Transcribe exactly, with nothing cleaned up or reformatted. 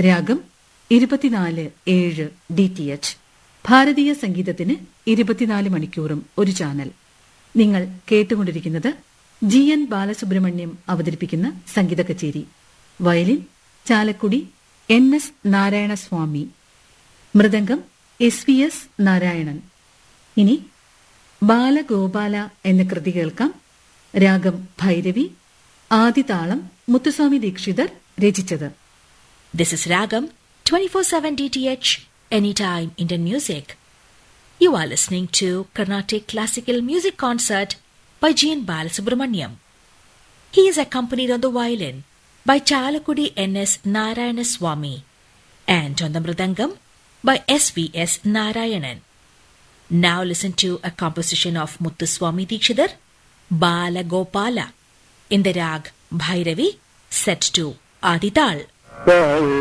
രാഗം ഇരുപത്തിനാല് ഏഴ് ഡി ടി എച്ച്. ഭാരതീയ സംഗീതത്തിന് ഇരുപത്തിനാല് മണിക്കൂറും ഒരു ചാനൽ. നിങ്ങൾ കേട്ടുകൊണ്ടിരിക്കുന്നത് ജി എൻ ബാലസുബ്രഹ്മണ്യം അവതരിപ്പിക്കുന്ന സംഗീത കച്ചേരി. Violin Chalakudy N S Narayanaswamy, mridangam S V S Narayanan. ഇനി ബാലഗോപാല എന്ന കൃതി കേൾക്കാം. രാഗം ഭൈരവി, ആദിതാളം മുത്തുസ്വാമി ദീക്ഷിതർ രചിച്ചത്. This is Ragam twenty-four seven D T H, Anytime Indian Music. You are listening to Carnatic Classical Music Concert by G N Balasubramaniam. He is accompanied on the violin by Chalakudi N S Narayanaswamy and on the mridangam by S V S Narayanan. Now listen to a composition of Muthuswami Dikshidhar, Bala Gopala, in the rag Bhairavi, set to Adital.